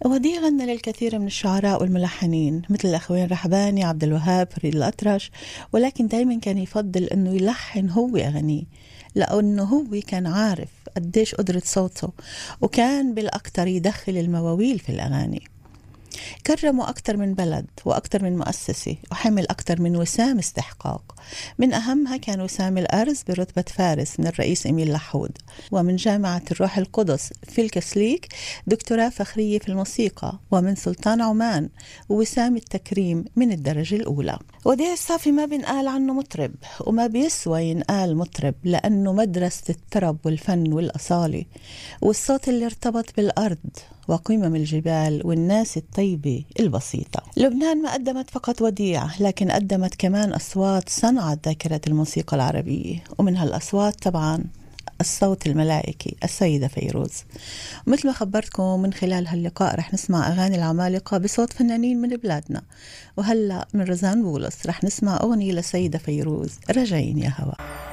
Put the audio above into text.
وديع غنى للكثير من الشعراء والملحنين مثل الأخوين رحباني، عبد الوهاب، فريد الأطرش، ولكن دايما كان يفضل أنه يلحن هو أغانيه، لأنه هو كان عارف قديش قدرة صوته، وكان بالأكتر يدخل المواويل في الأغاني. كرموا أكتر من بلد وأكتر من مؤسسة، وحمل أكتر من وسام استحقاق. من أهمها كان وسام الأرز برتبة فارس من الرئيس إميل لحود، ومن جامعة الروح القدس في الكسليك دكتوراه فخرية في الموسيقى، ومن سلطان عمان ووسام التكريم من الدرجة الأولى. وديع الصافي ما بنقال عنه مطرب، وما بيسوى ينقال مطرب، لأنه مدرسة الطرب والفن والأصالة، والصوت اللي ارتبط بالأرض وقمم الجبال والناس الطيبة البسيطة. لبنان ما قدمت فقط وديع، لكن قدمت كمان أصوات صنعت ذاكرة الموسيقى العربية، ومن هالأصوات طبعا الصوت الملائكي السيدة فيروز. مثل ما خبرتكم من خلال هاللقاء رح نسمع أغاني العمالقة بصوت فنانين من بلادنا، وهلأ من رزان بولس رح نسمع أغنية لسيدة فيروز، رجعين يا هوا.